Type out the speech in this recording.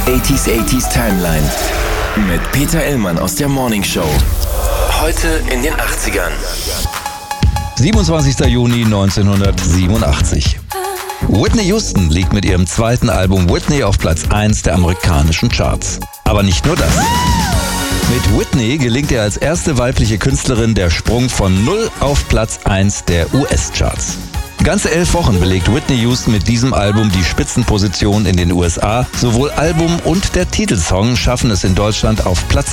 80s Timeline mit Peter Illmann aus der Morning Show. Heute in den 80ern. 27. Juni 1987. Whitney Houston liegt mit ihrem zweiten Album Whitney auf Platz 1 der amerikanischen Charts. Aber nicht nur das. Mit Whitney gelingt ihr als erste weibliche Künstlerin der Sprung von 0 auf Platz 1 der US-Charts. Ganze 11 Wochen belegt Whitney Houston mit diesem Album die Spitzenposition in den USA. Sowohl Album und der Titelsong schaffen es in Deutschland auf Platz